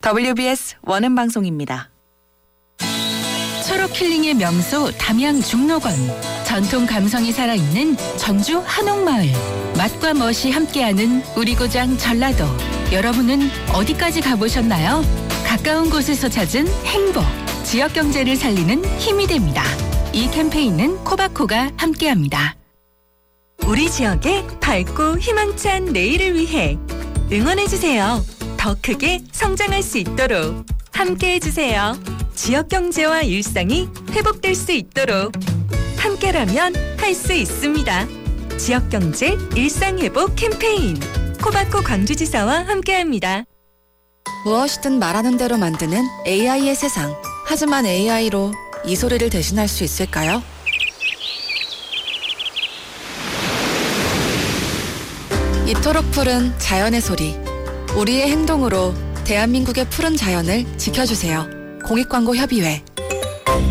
WBS 원음 방송입니다. 초록 힐링의 명소 담양 중록원. 전통 감성이 살아있는 전주 한옥마을. 맛과 멋이 함께하는 우리 고장 전라도. 여러분은 어디까지 가보셨나요? 가까운 곳에서 찾은 행복. 지역 경제를 살리는 힘이 됩니다. 이 캠페인은 코바코가 함께합니다. 우리 지역의 밝고 희망찬 내일을 위해 응원해주세요. 더 크게 성장할 수 있도록 함께해주세요. 지역 경제와 일상이 회복될 수 있도록 함께라면 할 수 있습니다. 지역 경제 일상 회복 캠페인 코바코 광주지사와 함께합니다. 무엇이든 말하는 대로 만드는 AI의 세상. 하지만 AI로 이 소리를 대신할 수 있을까요? 이토록 푸른 자연의 소리. 우리의 행동으로 대한민국의 푸른 자연을 지켜주세요. 공익광고협의회